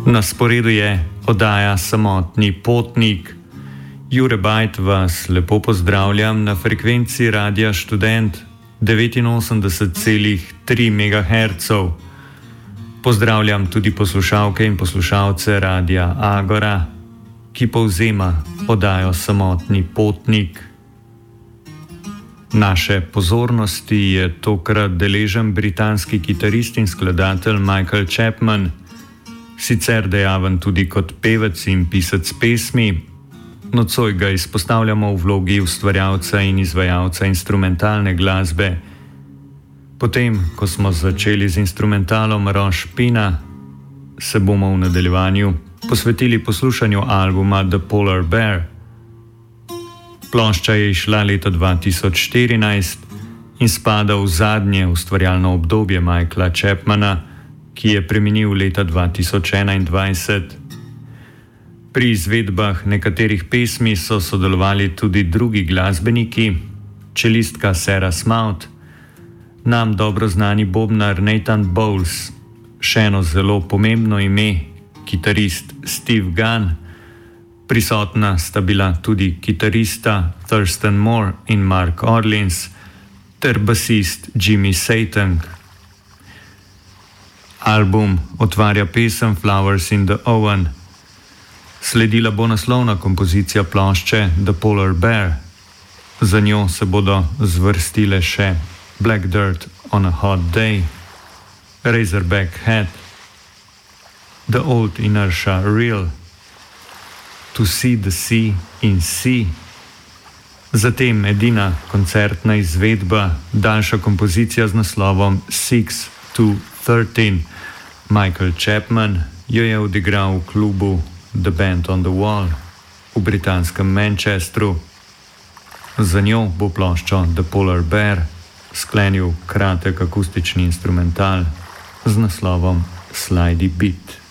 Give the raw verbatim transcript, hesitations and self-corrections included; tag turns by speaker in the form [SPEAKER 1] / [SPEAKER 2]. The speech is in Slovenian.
[SPEAKER 1] Na sporedu je oddaja Samotni potnik. Jure Bajt vas lepo pozdravljam na frekvenci Radia Študent devetinosemdeset celih tri megaherca. Pozdravljam tudi poslušalke in poslušalce Radia Agora, ki povzema oddajo Samotni potnik. Naše pozornosti je tokrat deležen britanski kitarist in skladatelj Michael Chapman, sicer dejaven tudi kot pevec in pisec pesmi. Nocoj ga izpostavljamo v vlogi ustvarjalca in izvajalca instrumentalne glasbe. Potem, ko smo začeli z instrumentalom Roš Pina, se bomo v nadaljevanju posvetili poslušanju albuma The Polar Bear. Plošča je izšla leta dva tisoč štirinajst in spada v zadnje ustvarjalno obdobje Michaela Chapmana, ki je preminil leta dva tisoč enaindvajset. Pri izvedbah nekaterih pesmi so sodelovali tudi drugi glasbeniki, čelistka Sarah Smout, nam dobro znani bobnar Nathan Bowles, še eno zelo pomembno ime, kitarist Steve Gunn, prisotna sta bila tudi kitarista Thurston Moore in Mark Orleans ter basist Jimmy Satang. Album otvarja pesem Flowers in the Oven. Sledila bo naslovna kompozicija plošče The Polar Bear. Za njo se bodo zvrstile še Black Dirt on a Hot Day, Razorback Head, The Old Inertia Reel, To See the Sea in Sea. Zatem edina koncertna izvedba, daljša kompozicija z naslovom Six to Thirteen. Michael Chapman jo je odigral v klubu The Band on the Wall v britanskem Manchesteru. Za njo bo ploščo The Polar Bear sklenil kratek akustični instrumental z naslovom Slidey Beat.